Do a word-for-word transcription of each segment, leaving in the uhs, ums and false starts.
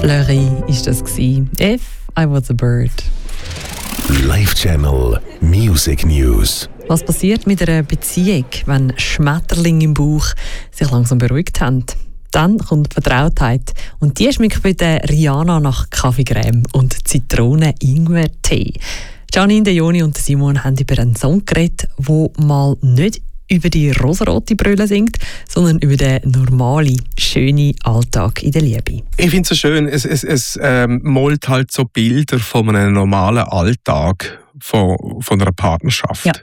Fleury ist das gewesen. If I Was a Bird. Live Channel Music News. Was passiert mit einer Beziehung, wenn Schmetterlinge im Bauch sich langsam beruhigt haben? Dann kommt die Vertrautheit. Und die schmeckt bei der Rihanna nach Kaffeecreme und Zitrone-Ingwer-Tee. Janine, De Joni und Simon haben über einen Song geredet, der mal nicht über die rosarote Brille singt, sondern über den normalen, schönen Alltag in der Liebe. Ich finde es so schön, es, es, es ähm, malt halt so Bilder von einem normalen Alltag von, von einer Partnerschaft. Ja.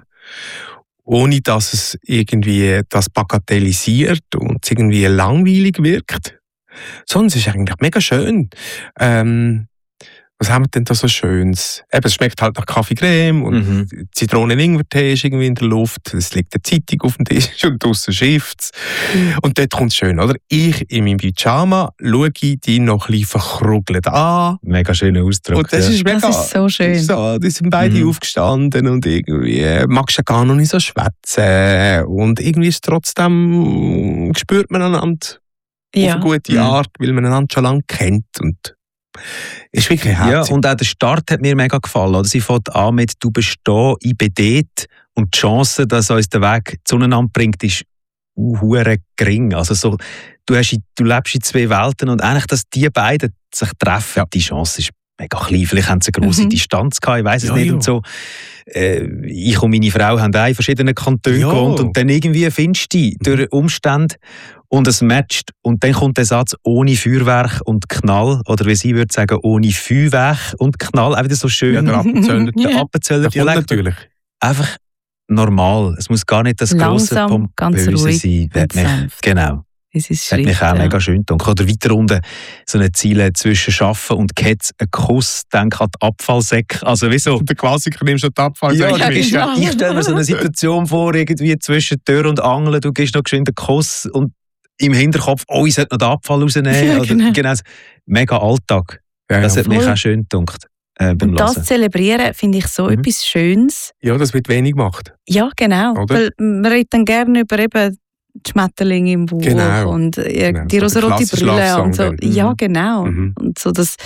Ohne dass es irgendwie das bagatellisiert und es irgendwie langweilig wirkt. Sondern es ist eigentlich mega schön. Ähm, was haben wir denn da so Schönes? Eben, es schmeckt halt nach Kaffeecreme und mhm. Zitronen-Ingwer-Tee ist irgendwie in der Luft. Es liegt eine Zeitung auf dem Tisch und draussen schifft es. Mhm. Und dort kommt es schön, oder? Ich in meinem Pyjama schaue die noch ein bisschen verkrugelt an. Mega schöner Ausdruck. Und das, ja. ist mega, das ist so schön. So, die sind beide mhm. aufgestanden und irgendwie magst du gar noch nicht so schwätzen. Und irgendwie ist trotzdem, spürt man einander ja. auf eine gute mhm. Art, weil man einander schon lange kennt. Und ist wirklich herzig. Ja, und auch der Start hat mir mega gefallen. Oder? Sie fängt an mit «Du bist da, ich bin dort». Und die Chance, dass uns der Weg zueinander bringt, ist hure gering. Also so, du, hast, du lebst in zwei Welten und eigentlich, dass die beiden sich treffen, ja. die Chance ist mega klein. Vielleicht haben sie eine grosse mhm. Distanz gehabt, ich weiss es ja, nicht. Ja. Und so. Äh, ich und meine Frau haben auch in verschiedenen Kantonen ja. gewohnt und dann irgendwie findest du dich durch Umstände und es matcht. Und dann kommt der Satz «ohne Feuerwerk und Knall», oder wie sie würde sagen «ohne Feuerwerk und Knall», auch wieder so schön. Ja, der Appenzöller. Der Appenzöller Dialekt. Natürlich. Einfach normal. Es muss gar nicht das grosse Pompöse sein. Hat mich, genau. Es ist hat mich auch ja. mega schön gedacht. Oder weiter unten so eine Ziele zwischen Schaffen und Ketz, ein Kuss, denk an die Abfallsäcke. Also wieso? Der Klassiker, nimmst du die Abfallsäcke ja, mit. Ja, ich stelle mir so eine Situation vor, irgendwie zwischen Tür und Angel, du gehst noch geschwind einen Kuss und im Hinterkopf, oh, ich sollte noch den Abfall rausnehmen. Ja, genau. Genau. Mega Alltag. Ja, das ja, hat mich voll. Auch schön gedacht. Äh, und das Hören. Zelebrieren finde ich so mhm. etwas Schönes. Ja, das wird wenig gemacht. Ja, genau. Oder? Weil man redet dann gerne über eben die Schmetterlinge im Bauch genau. und äh, genau. die rosarote Brille und so. Mhm. Ja, genau. Mhm. Und so das,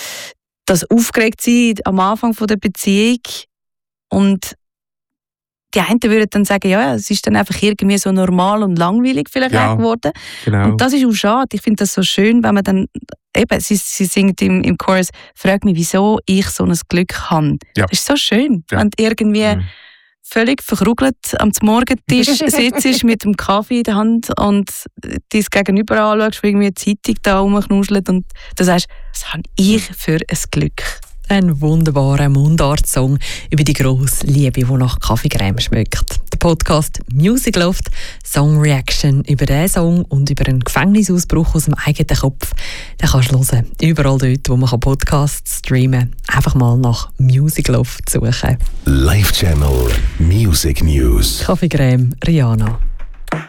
das Aufgeregtsein am Anfang von der Beziehung. Und die einen würden dann sagen, ja, es ist dann einfach irgendwie so normal und langweilig vielleicht ja, geworden. Genau. Und das ist auch schade. Ich finde das so schön, wenn man dann, eben, sie, sie singt im, im Chorus, fragt mich, wieso ich so ein Glück habe. Ja. Das ist so schön, ja. wenn du irgendwie mhm. völlig verkrugelt am Morgentisch sitzt mit dem Kaffee in der Hand und dein Gegenüber anschaust, irgendwie eine Zeitung da rumknuschelt und du sagst, was habe ich für ein Glück. Ein wunderbarer Mundart-Song über die grosse Liebe, die nach Kaffeecreme schmeckt. Der Podcast Music Loft, Song Reaction über diesen Song und über einen Gefängnisausbruch aus dem eigenen Kopf. Den kannst du hören, überall dort, wo man Podcasts streamen kann. Einfach mal nach Music Loft suchen. Live Channel Music News. Kaffeecreme, Rihanna.